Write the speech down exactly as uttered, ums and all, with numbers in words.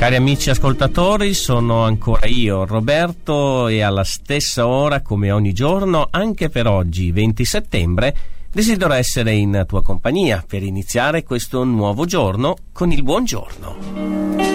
Cari amici ascoltatori, sono ancora io, Roberto, e alla stessa ora, come ogni giorno, anche per oggi, venti settembre, desidero essere in tua compagnia per iniziare questo nuovo giorno con il buongiorno.